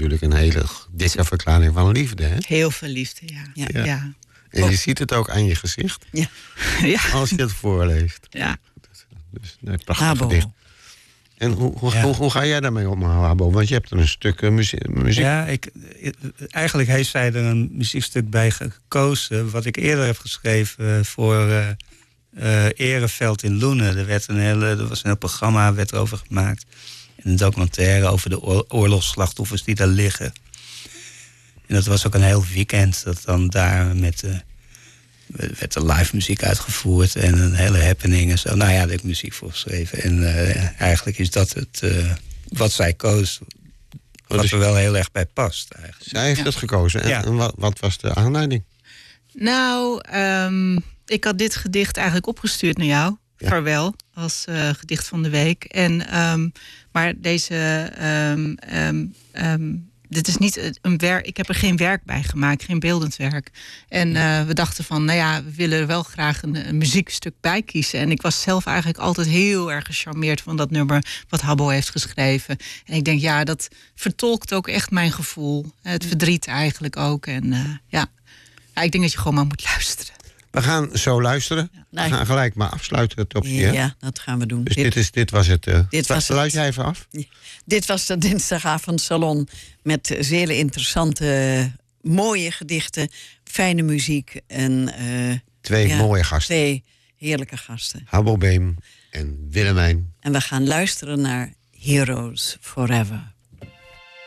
natuurlijk een hele dikke verklaring van liefde, hè? Heel veel liefde, ja. En je ziet het ook aan je gezicht. Ja. Als je het voorleest. Ja. Dus een prachtig gedicht. En hoe ga jij daarmee om, Habo? Want je hebt er een stuk muziek. Ja, eigenlijk heeft zij er een muziekstuk bij gekozen, wat ik eerder heb geschreven voor Ereveld in Loenen. Er was een heel programma, werd erover gemaakt. En een documentaire over de oorlogsslachtoffers die daar liggen. En dat was ook een heel weekend dat dan daar werd er live muziek uitgevoerd en een hele happening en zo. Nou ja, daar heb ik muziek voor geschreven. En eigenlijk is dat het wat zij koos, wat er wel heel erg bij past eigenlijk. Zij heeft het gekozen. En wat was de aanleiding? Nou, ik had dit gedicht eigenlijk opgestuurd naar jou. Ja. Vaarwel, als gedicht van de week. Maar deze... dit is niet een werk. Ik heb er geen werk bij gemaakt, geen beeldend werk. En we dachten van, we willen er wel graag een muziekstuk bij kiezen. En ik was zelf eigenlijk altijd heel erg gecharmeerd van dat nummer wat Habbo heeft geschreven. En ik denk, dat vertolkt ook echt mijn gevoel. Het verdriet eigenlijk ook. En ik denk dat je gewoon maar moet luisteren. We gaan zo luisteren. We gaan gelijk maar afsluiten het topje. Ja, dat gaan we doen. Dus dit was het. Sluit jij even af? Ja. Dit was de dinsdagavondsalon met zeer interessante, mooie gedichten, fijne muziek en twee mooie gasten. Twee heerlijke gasten. Habbo Beem en Willemijn. En we gaan luisteren naar Heroes Forever.